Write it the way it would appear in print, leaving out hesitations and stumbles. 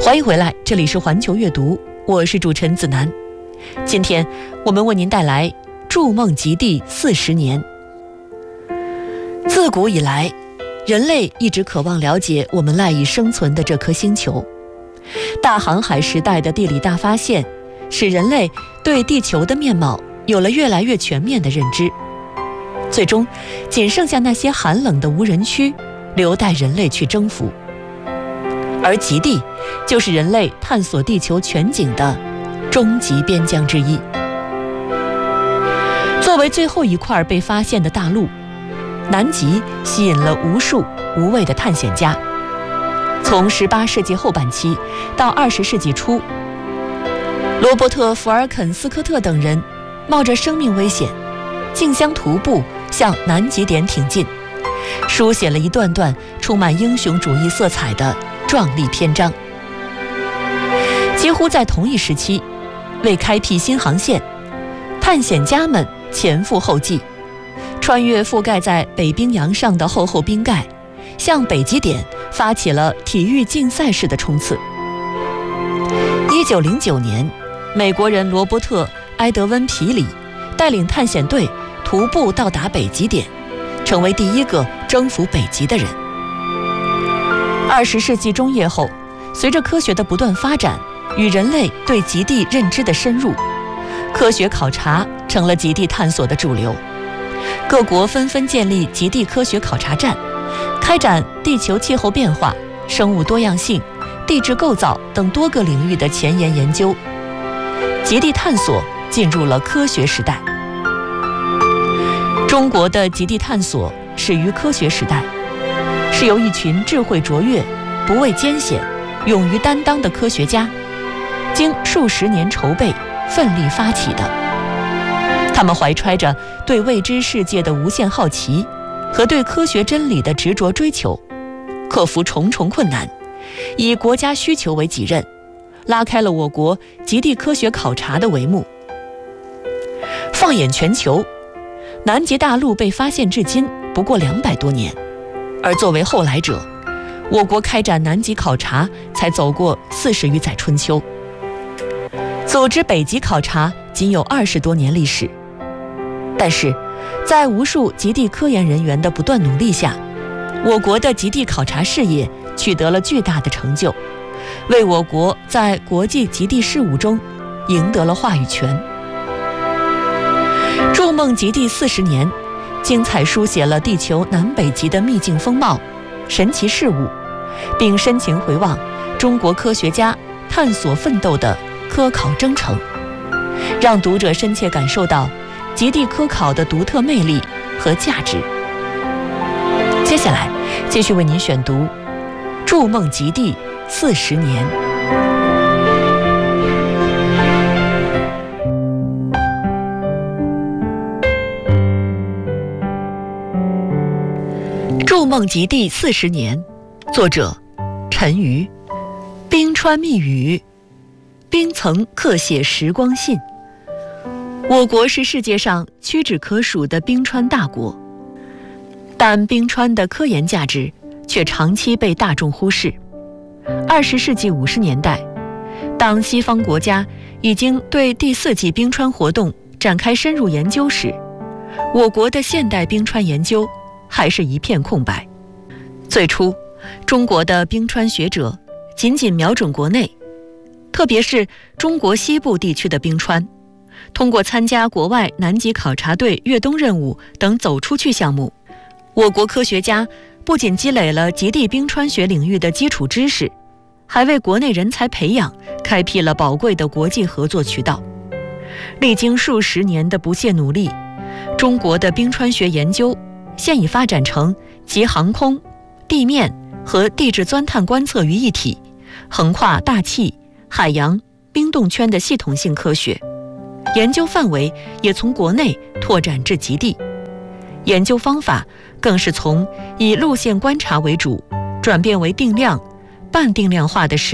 欢迎回来，这里是环球阅读，我是主持人子楠。今天我们为您带来筑梦极地40年。自古以来，人类一直渴望了解我们赖以生存的这颗星球。大航海时代的地理大发现，使人类对地球的面貌有了越来越全面的认知。最终，仅剩下那些寒冷的无人区，留待人类去征服。而极地就是人类探索地球全景的终极边疆之一。作为最后一块被发现的大陆，南极吸引了无数无畏的探险家。从18世纪后半期到20世纪初，罗伯特·福尔肯斯科特等人冒着生命危险，竞相徒步向南极点挺进，书写了一段段充满英雄主义色彩的壮丽篇章。几乎在同一时期，为开辟新航线，探险家们前赴后继，穿越覆盖在北冰洋上的厚厚冰盖，向北极点发起了体育竞赛式的冲刺。1909年，美国人罗伯特·埃德温·皮里带领探险队徒步到达北极点，成为第一个征服北极的人。20世纪中叶后，随着科学的不断发展与人类对极地认知的深入，科学考察成了极地探索的主流。各国纷纷建立极地科学考察站，开展地球气候变化、生物多样性、地质构造等多个领域的前沿研究。极地探索进入了科学时代。中国的极地探索始于科学时代，是由一群智慧卓越、不畏艰险、勇于担当的科学家经数十年筹备奋力发起的。他们怀揣着对未知世界的无限好奇和对科学真理的执着追求，克服重重困难，以国家需求为己任，拉开了我国极地科学考察的帷幕。放眼全球，南极大陆被发现至今不过200多年，而作为后来者，我国开展南极考察才走过40余载春秋，组织北极考察仅有20多年历史。但是，在无数极地科研人员的不断努力下，我国的极地考察事业取得了巨大的成就，为我国在国际极地事务中赢得了话语权。筑梦极地40年，精彩书写了地球南北极的秘境风貌、神奇事物，并深情回望中国科学家探索奋斗的科考征程，让读者深切感受到极地科考的独特魅力和价值。接下来继续为您选读《筑梦极地40年》。筑梦极地40年，作者陈瑜。冰川密语，冰层刻写时光信。我国是世界上屈指可数的冰川大国，但冰川的科研价值却长期被大众忽视。20世纪50年代，当西方国家已经对第4纪冰川活动展开深入研究时，我国的现代冰川研究还是一片空白。最初，中国的冰川学者仅仅瞄准国内，特别是中国西部地区的冰川，通过参加国外南极考察队越冬任务等走出去项目，我国科学家不仅积累了极地冰川学领域的基础知识，还为国内人才培养开辟了宝贵的国际合作渠道。历经数十年的不懈努力，中国的冰川学研究现已发展成集航空、地面和地质钻探观测于一体，横跨大气、海洋、冰冻圈的系统性科学。研究范围也从国内拓展至极地，研究方法更是从以路线观察为主，转变为定量、半定量化的实